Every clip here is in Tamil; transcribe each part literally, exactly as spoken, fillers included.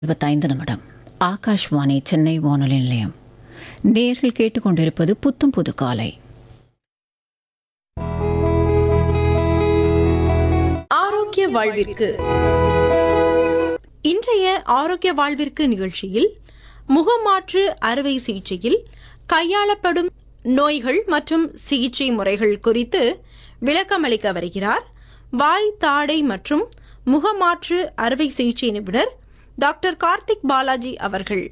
இருபத்தைந்து நிமிடம் ஆகாஷ்வாணி சென்னை வானொலி நிலையம். நேர்கள் கேட்டுக்கொண்டிருப்பது புத்தும் புது காலை. ஆரோக்கிய வாழ்விற்கு இன்றைய ஆரோக்கிய வாழ்விற்கு நிகழ்ச்சியில் முகமாற்று அறுவை சிகிச்சையில் கையாளப்படும் நோய்கள் மற்றும் சிகிச்சை முறைகள் குறித்து விளக்கமளிக்க வருகிறார் வாய், தாடை மற்றும் முகமாற்று அறுவை சிகிச்சை நிபுணர் டாக்டர் கார்த்திக் பாலாஜி அவர்கள்.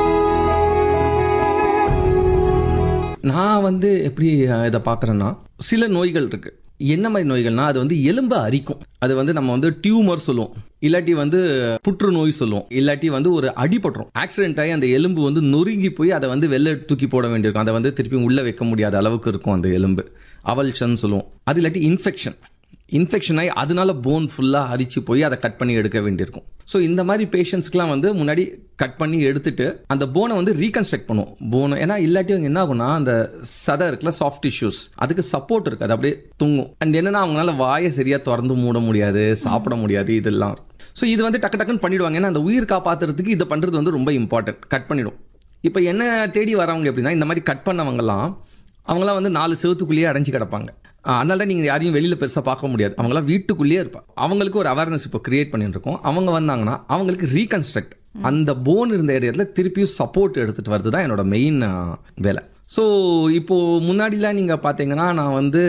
நான் வந்து எப்படி இதை பார்க்குறேன்னா, சில நோய்கள் இருக்கு. என்ன மாதிரி நோய்கள்னா, அது வந்து எலும்பை அரிக்கும். அது வந்து நம்ம வந்து டியூமர் சொல்லுவோம், இல்லாட்டி வந்து புற்றுநோய் சொல்லுவோம், இல்லாட்டி வந்து ஒரு அடிபட்டுரும், ஆக்சிடென்ட் ஆகி அந்த எலும்பு வந்து நொறுங்கி போய் அதை வந்து வெளில தூக்கி போட வேண்டியிருக்கும். அதை வந்து திருப்பி உள்ளே வைக்க முடியாத அளவுக்கு இருக்கும் அந்த எலும்பு. அவல்ஷன் சொல்லுவோம். அது இல்லாட்டி இன்ஃபெக்ஷன் இன்ஃபெக்ஷன் ஆகி அதனால போன் ஃபுல்லாக அரிச்சு போய் அதை கட் பண்ணி எடுக்க வேண்டியிருக்கும். ஸோ இந்த மாதிரி பேஷண்ட்ஸ்க்குலாம் வந்து முன்னாடி கட் பண்ணி எடுத்துட்டு அந்த போனை வந்து ரீகன்ஸ்ட்ரக்ட் பண்ணுவோம். போனை ஏன்னா இல்லாட்டி அவங்க என்ன ஆகும்னா, அந்த சதை இருக்குல்ல, சாஃப்ட் டிஷ்யூஸ், அதுக்கு சப்போர்ட் இருக்குது, அது அப்படியே தூங்கும். அண்ட் என்னன்னா, அவங்களால வாயை சரியாக திறந்து மூட முடியாது, சாப்பிட முடியாது, இதெல்லாம். ஸோ இது வந்து டக்கு டக்குன்னு பண்ணிவிடுவாங்க. ஏன்னா அந்த உயிர் காப்பாற்றுறதுக்கு இதை பண்ணுறது வந்து ரொம்ப இம்பார்ட்டன்ட். கட் பண்ணிவிடும். இப்போ என்ன தேடி வரவங்க எப்படின்னா, இந்த மாதிரி கட் பண்ணவங்கலாம் அவங்களாம் வந்து நாலு செவத்துக்குள்ளேயே அடைஞ்சு கிடப்பாங்க. அதனால தான் நீங்கள் யாரையும் வெளியில் பெருசாக பார்க்க முடியாது. அவங்களாம் வீட்டுக்குள்ளேயே இருப்பாங்க. அவங்களுக்கு ஒரு அவேர்னஸ் இப்போ கிரியேட் பண்ணிட்டுருக்கோம். அவங்க வந்தாங்கன்னா அவங்களுக்கு ரீகன்ஸ்ட்ரக்ட், அந்த போன் இருந்த ஏரியாவில் திருப்பியும் சப்போர்ட் எடுத்துகிட்டு வரது தான் என்னோட மெயின் வேலை. ஸோ இப்போது முன்னாடிலாம் நீங்கள் பார்த்தீங்கன்னா, நான் வந்து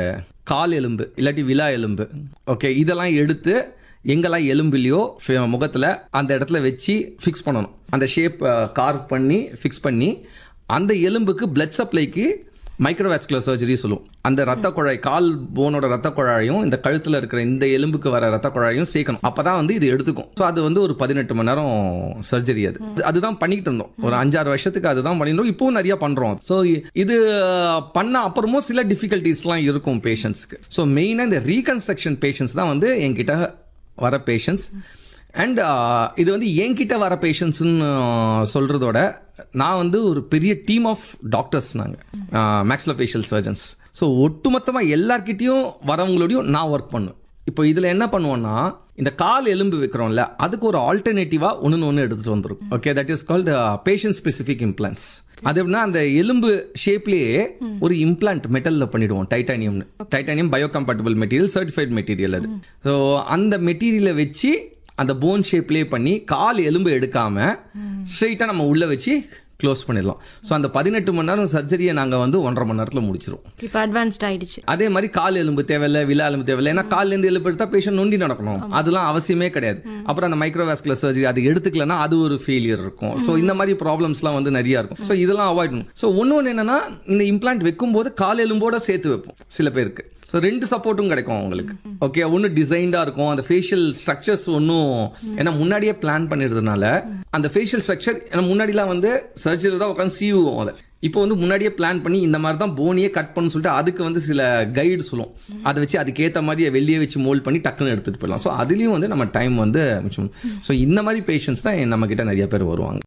கால் எலும்பு இல்லாட்டி விலா எலும்பு, ஓகே, இதெல்லாம் எடுத்து எங்கெல்லாம் எலும்புலையோ முகத்தில் அந்த இடத்துல வச்சு ஃபிக்ஸ் பண்ணணும். அந்த ஷேப் கார்வ் பண்ணி ஃபிக்ஸ் பண்ணி அந்த எலும்புக்கு பிளட் சப்ளைக்கு மைக்ரோவாஸ்குலர் சர்ஜரி சொல்லுவோம். அந்த ரத்த குழாய், கால் போனோட ரத்த குழாயும் இந்த கழுத்தில் இருக்கிற இந்த எலும்புக்கு வர ரத்த குழாயும் சேர்க்கணும். அப்போ தான் வந்து இது எடுத்துக்கும். ஸோ அது வந்து ஒரு பதினெட்டு மணி நேரம் சர்ஜரி. அது அதுதான் பண்ணிக்கிட்டு இருந்தோம். ஒரு அஞ்சாறு வருஷத்துக்கு அதுதான் பண்ணியிருந்தோம். இப்போவும் நிறையா பண்ணுறோம். ஸோ இது பண்ண அப்புறமும் சில டிஃபிகல்ட்டிஸ்லாம் இருக்கும் பேஷண்ட்ஸுக்கு. ஸோ மெயினாக இந்த ரீகன்ஸ்ட்ரக்ஷன் பேஷண்ட்ஸ் தான் வந்து என்கிட்ட வர பேஷண்ட்ஸ். அண்ட் இது வந்து என்கிட்ட வர பேஷண்ட்ஸ்ன்னு சொல்கிறதோட, நான் வந்து ஒரு பெரிய டீம் ஆஃப் டாக்டர்ஸ், நாங்கள் மேக்ஸிலோஃபேஷியல் சர்ஜன்ஸ். ஸோ ஒட்டுமொத்தமாக எல்லார்கிட்டையும் வரவங்களோடையும் நான் ஒர்க் பண்ணுவேன். இப்போ இதில் என்ன பண்ணுவோன்னா, இந்த கால் எலும்பு வைக்கிறோம்ல, அதுக்கு ஒரு ஆல்டர்னேட்டிவாக ஒன்று ஒன்று எடுத்துகிட்டு வந்துடும். Okay, that is called patient specific implants. அது எப்படின்னா, அந்த எலும்பு ஷேப்லேயே ஒரு இம்ப்ளான்ட் மெட்டலில் பண்ணிவிடுவோம், டைட்டானியம்னு. Titanium biocompatible material, certified material அது. ஸோ அந்த மெட்டீரியலை வச்சு அந்த போன் ஷேப்லேயே பண்ணி கால் எலும்பு எடுக்காமல் ஸ்ட்ரெயிட்டாக நம்ம உள்ளே வச்சு க்ளோஸ் பண்ணிடலாம். ஸோ அந்த பதினெட்டு மணி நேரம் சர்ஜரியை நாங்கள் வந்து ஒன்றரை மணி நேரத்தில் முடிச்சிருவோம். இப்போ அட்வான்ஸ்ட் ஆயிடுச்சு. அதே மாதிரி கால் எலும்பு தேவையில்லை, விலா எலும்பு தேவையில்லை. ஏன்னா கால்லேருந்து எலும்பு எடுத்தால் பேஷண்ட் நொண்டி நடக்கணும், அதெல்லாம் அவசியமே கிடையாது. அப்புறம் அந்த மைக்ரோவாஸ்குலர் சர்ஜரி அது எடுத்துக்கலன்னா அது ஒரு ஃபெயிலியர் இருக்கும். ஸோ இந்த மாதிரி ப்ராப்ளம்ஸ்லாம் வந்து நிறையா இருக்கும். ஸோ இதெல்லாம் அவாய்ட் பண்ணணும். ஸோ ஒன்று ஒன்று என்னன்னா, இந்த இம்ப்ளான்ட் வைக்கும்போது கால் எலும்போட சேர்த்து வைப்போம் சில பேருக்கு. ஸோ ரெண்டு சப்போர்ட்டும் கிடைக்கும் அவங்களுக்கு. ஓகே, ஒன்று டிசைன்டாக இருக்கும், அந்த ஃபேஷியல் ஸ்ட்ரக்சர்ஸ் ஒன்றும் ஏன்னா முன்னாடியே பிளான் பண்ணிடுறதுனால அந்த ஃபேஷியல் ஸ்ட்ரக்சர், ஏன்னா முன்னாடிலாம் வந்து சர்ஜரியில் தான் உட்காந்து சீவுவோம். அதை இப்போ வந்து முன்னாடியே பிளான் பண்ணி இந்த மாதிரி தான் போனியே கட் பண்ணு சொல்லிட்டு அதுக்கு வந்து சில கைடு சொல்லுவோம். அதை வச்சு அதுக்கேற்ற மாதிரி வெளியே வச்சு மோல்ட் பண்ணி டக்குன்னு எடுத்துகிட்டு போயிடலாம். ஸோ அதுலேயும் வந்து நம்ம டைம் வந்து மிச்சம். ஸோ இந்த மாதிரி பேஷண்ட்ஸ் தான் நம்மக்கிட்ட நிறைய பேர் வருவாங்க.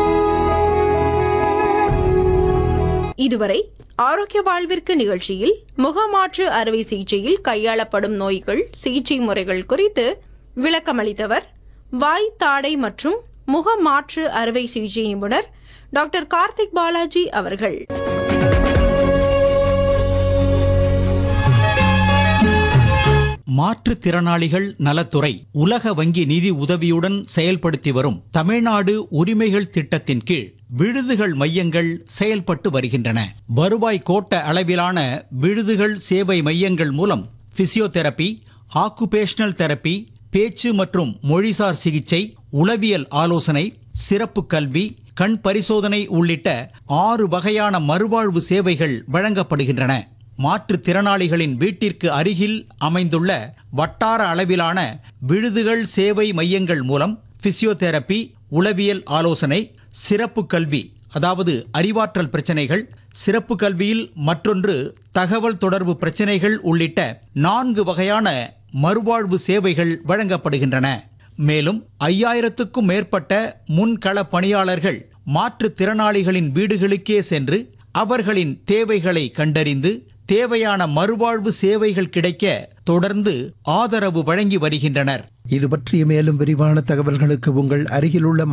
இதுவரை ஆரோக்கிய வாழ்விற்கு நிகழ்ச்சியில் முகமாற்று அறுவை சிகிச்சையில் கையாளப்படும் நோய்கள், சிகிச்சை முறைகள் குறித்து விளக்கமளித்தவர் வாய், தாடை மற்றும் முகமாற்று அறுவை சிகிச்சை நிபுணர் டாக்டர் கார்த்திக் பாலாஜி அவர்கள். மாற்றுத்திறனாளிகள் நலத்துறை உலக வங்கி நிதி உதவியுடன் செயல்படுத்தி வரும் தமிழ்நாடு உரிமைகள் திட்டத்தின் கீழ் விடுதிகள் மையங்கள் செயல்பட்டு வருகின்றன. வருவாய் கோட்ட அளவிலான விடுதிகள் சேவை மையங்கள் மூலம் பிசியோதெரபி, ஆக்குபேஷனல் தெரபி, பேச்சு மற்றும் மொழிசார் சிகிச்சை, உளவியல் ஆலோசனை, சிறப்பு கல்வி, கண் பரிசோதனை உள்ளிட்ட ஆறு வகையான மறுவாழ்வு சேவைகள் வழங்கப்படுகின்றன. மாற்றுத்திறனாளிகளின் வீட்டிற்கு அருகில் அமைந்துள்ள வட்டார அளவிலான விடுதிகள் சேவை மையங்கள் மூலம் பிசியோதெரபி, உளவியல் ஆலோசனை, சிறப்பு கல்வி அதாவது அறிவாற்றல் பிரச்சனைகள், சிறப்பு கல்வியில் மற்றொன்று தகவல் தொடர்பு பிரச்சனைகள் உள்ளிட்ட நான்கு வகையான மறுவாழ்வு சேவைகள் வழங்கப்படுகின்றன. மேலும் ஐயாயிரத்துக்கும் மேற்பட்ட முன்கள பணியாளர்கள் மாற்றுத்திறனாளிகளின் வீடுகளுக்கே சென்று அவர்களின் தேவைகளை கண்டறிந்து தேவையான மறுவாழ்வு சேவைகள் கிடைக்க தொடர்ந்து ஆதரவு வழங்கி வருகின்றனர். இது பற்றிய மேலும் விரிவான தகவல்களுக்கு உங்கள் அருகிலுள்ள